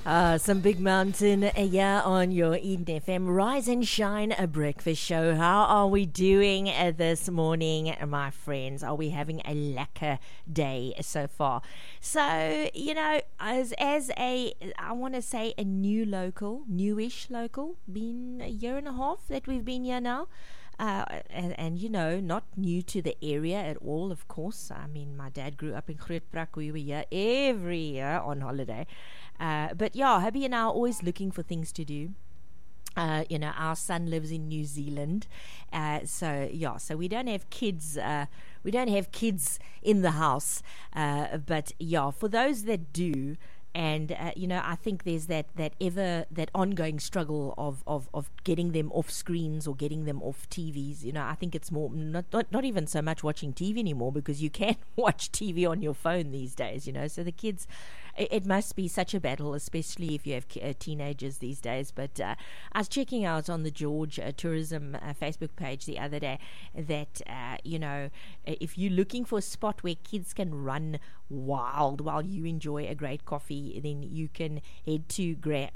Some big mountain yeah on your Eden FM Rise and Shine a breakfast show. How are we doing this morning, my friends? Are we having a lekker day so far? So, as I want to say a newish local, been a year and a half that we've been here now. And not new to the area at all, of course. I mean, my dad grew up in Grootbrak. We were here every year on holiday. But yeah, hubby and I are always looking for things to do. Our son lives in New Zealand. So we don't have kids. We don't have kids in the house. But yeah, for those that do, and I think there's that ongoing struggle of getting them off screens or getting them off TVs. I think it's more not even so much watching TV anymore, because you can watch TV on your phone these days. So the kids, it must be such a battle, especially if you have teenagers these days. But I was checking out on the George Tourism Facebook page the other day that if you're looking for a spot where kids can run wild while you enjoy a great coffee, then you can head to